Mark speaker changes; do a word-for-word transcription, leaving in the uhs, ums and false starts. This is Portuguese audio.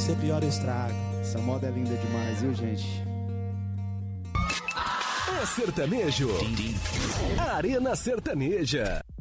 Speaker 1: você piora o estrago. Essa moda é linda demais, viu, gente?
Speaker 2: É sertanejo. Arena Sertaneja.